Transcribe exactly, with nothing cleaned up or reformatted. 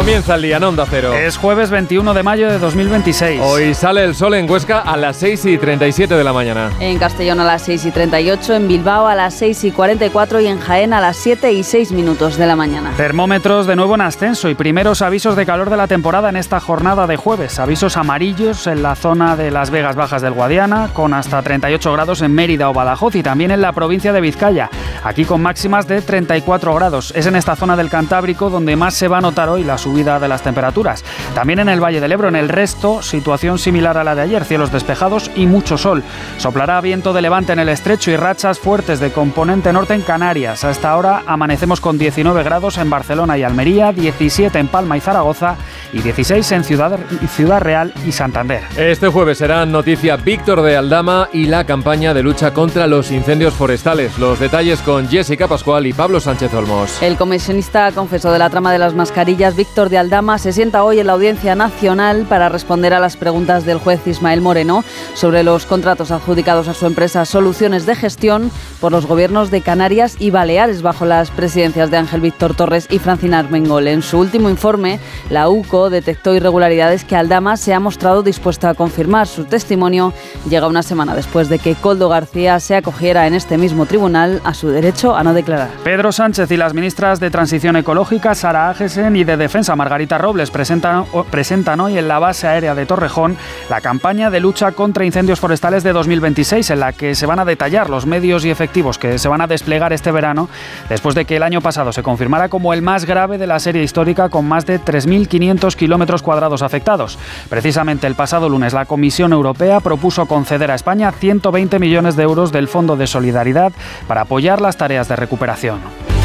Comienza el día en Onda Cero. Es jueves veintiuno de mayo de dos mil veintiséis. Hoy sale el sol en Huesca a las seis y treinta y siete de la mañana. En Castellón a las seis y treinta y ocho, en Bilbao a las seis y cuarenta y cuatro y en Jaén a las siete y seis minutos de la mañana. Termómetros de nuevo en ascenso y primeros avisos de calor de la temporada en esta jornada de jueves. Avisos amarillos en la zona de Las Vegas Bajas del Guadiana, con hasta treinta y ocho grados en Mérida o Badajoz, y también en la provincia de Vizcaya, aquí con máximas de treinta y cuatro grados. Es en esta zona del Cantábrico donde más se va a notar hoy la subida de las temperaturas. También en el Valle del Ebro. En el resto, situación similar a la de ayer, cielos despejados y mucho sol. Soplará viento de levante en el estrecho y rachas fuertes de componente norte en Canarias. A esta hora amanecemos con diecinueve grados en Barcelona y Almería, diecisiete en Palma y Zaragoza y dieciséis en Ciudad, Ciudad Real y Santander. Este jueves será noticia Víctor de Aldama y la campaña de lucha contra los incendios forestales. Los detalles con Jessica Pascual y Pablo Sánchez Olmos. El comisionista confeso de la trama de las mascarillas, Víctor de Aldama, se sienta hoy en la Audiencia Nacional para responder a las preguntas del juez Ismael Moreno sobre los contratos adjudicados a su empresa Soluciones de Gestión por los gobiernos de Canarias y Baleares bajo las presidencias de Ángel Víctor Torres y Francina Armengol. En su último informe, la U C O detectó irregularidades que Aldama se ha mostrado dispuesto a confirmar. Su testimonio llega una semana después de que Koldo García se acogiera en este mismo tribunal a su derecho a no declarar. Pedro Sánchez y las ministras de Transición Ecológica, Sara Agesen, y de Defensa, Margarita Robles, presentan, presentan hoy en la base aérea de Torrejón la campaña de lucha contra incendios forestales de dos mil veintiséis, en la que se van a detallar los medios y efectivos que se van a desplegar este verano, después de que el año pasado se confirmara como el más grave de la serie histórica, con más de tres mil quinientos kilómetros cuadrados afectados. Precisamente el pasado lunes la Comisión Europea propuso conceder a España ciento veinte millones de euros del Fondo de Solidaridad para apoyar las tareas de recuperación.